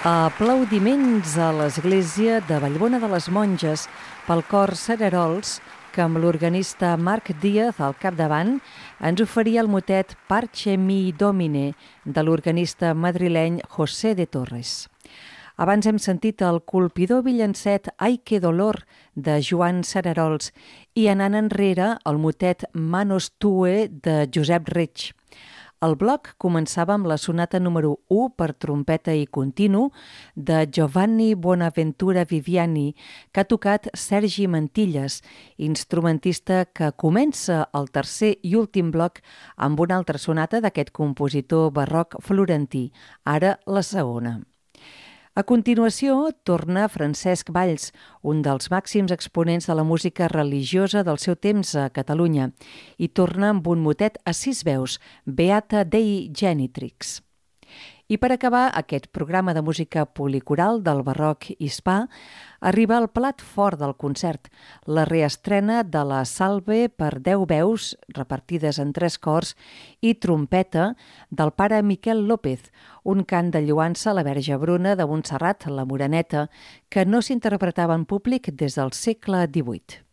Aplaudiments a l'església de Vallbona de les Monges pel cor Cererols, que amb l'organista Marc Díaz al capdavant ens oferia el motet Parce mi Domine de l'organista madrileny José de Torres. Abans hem sentit el colpidor villancet Ai que dolor de Joan Cererols i anant enrere el motet Manos tue de Josep Reig. El bloc començava amb la sonata número 1 per trompeta i continu de Giovanni Bonaventura Viviani, que ha tocat Sergi Mantilles, instrumentista que comença el tercer i últim bloc amb una altra sonata d'aquest compositor barroc florentí, ara la segona. A continuació, torna Francesc Valls, un dels màxims exponents de la música religiosa del seu temps a Catalunya, i torna amb un motet a 6 veus, Beata Dei Genitrix. I per acabar aquest programa de música policoral del barroc hispà, arriba el plat fort del concert, la reestrena de la Salve per 10 veus, repartides en 3 cors, i trompeta del pare Miquel López, un cant de lloança a la Verge Bruna de Montserrat, la Moreneta, que no s'interpretava en públic des del segle XVIII.